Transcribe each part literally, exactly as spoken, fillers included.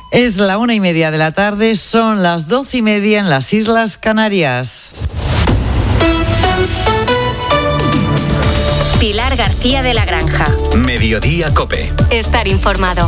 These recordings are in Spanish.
Es la una y media de la tarde, son las doce y media en las Islas Canarias. Pilar García de la Granja. Mediodía COPE. Estar informado.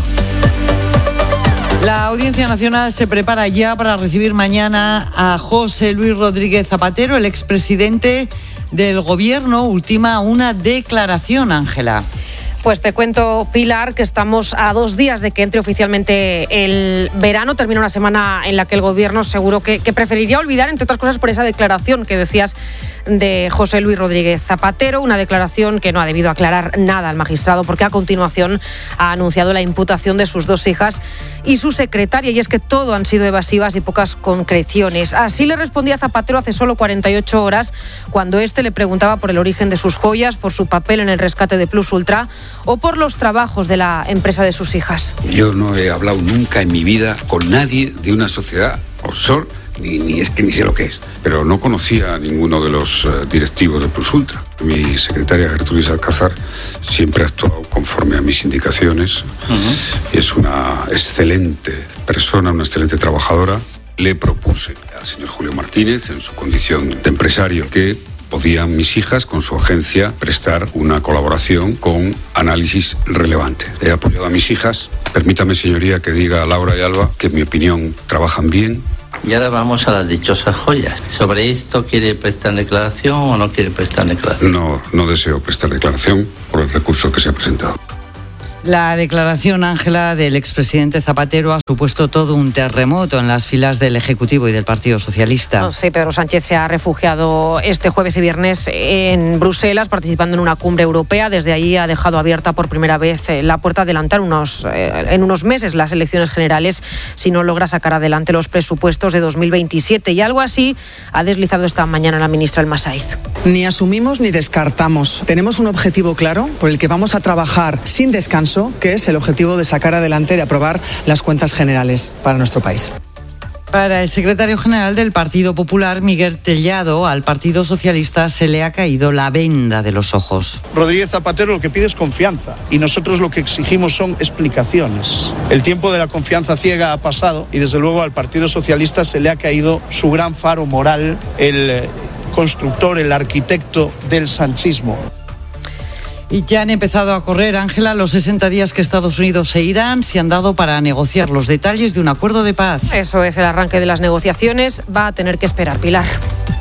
La Audiencia Nacional se prepara ya para recibir mañana a José Luis Rodríguez Zapatero, el expresidente del Gobierno. Ultima una declaración, Ángela. Pues te cuento, Pilar, que estamos a dos días de que entre oficialmente el verano. Termina una semana en la que el Gobierno seguro que, que preferiría olvidar, entre otras cosas, por esa declaración que decías de José Luis Rodríguez Zapatero, una declaración que no ha debido aclarar nada al magistrado, porque a continuación ha anunciado la imputación de sus dos hijas y su secretaria, y es que todo han sido evasivas y pocas concreciones. Así le respondía Zapatero hace solo cuarenta y ocho horas, cuando este le preguntaba por el origen de sus joyas, por su papel en el rescate de Plus Ultra o por los trabajos de la empresa de sus hijas. Yo no he hablado nunca en mi vida con nadie de una sociedad offshore, ni, ni es que ni sé lo que es, pero no conocía a ninguno de los uh, directivos de Plus Ultra. Mi secretaria Gertrudis Alcázar siempre ha actuado conforme a mis indicaciones. Uh-huh. Es una excelente persona, una excelente trabajadora. Le propuse al señor Julio Martínez, en su condición de empresario, que podían mis hijas, con su agencia, prestar una colaboración con análisis relevante. He apoyado a mis hijas. Permítame, señoría, que diga a Laura y Alba que, en mi opinión, trabajan bien. Y ahora vamos a las dichosas joyas. ¿Sobre esto quiere prestar declaración o no quiere prestar declaración? No, no deseo prestar declaración por el recurso que se ha presentado. La declaración, Ángela, del expresidente Zapatero ha supuesto todo un terremoto en las filas del Ejecutivo y del Partido Socialista. No, sí, Pedro Sánchez se ha refugiado este jueves y viernes en Bruselas, participando en una cumbre europea. Desde allí ha dejado abierta por primera vez la puerta a adelantar unos, eh, en unos meses las elecciones generales si no logra sacar adelante los presupuestos de dos mil veintisiete. Y algo así ha deslizado esta mañana la ministra El Masaiz. Ni asumimos ni descartamos. Tenemos un objetivo claro por el que vamos a trabajar sin descanso, que es el objetivo de sacar adelante, de aprobar las cuentas generales para nuestro país. Para el secretario general del Partido Popular, Miguel Tellado, al Partido Socialista se le ha caído la venda de los ojos. Rodríguez Zapatero lo que pide es confianza y nosotros lo que exigimos son explicaciones. El tiempo de la confianza ciega ha pasado y desde luego al Partido Socialista se le ha caído su gran faro moral, el constructor, el arquitecto del sanchismo. Y ya han empezado a correr, Ángela, los sesenta días que Estados Unidos e Irán se han dado para negociar los detalles de un acuerdo de paz. Eso es, el arranque de las negociaciones va a tener que esperar, Pilar.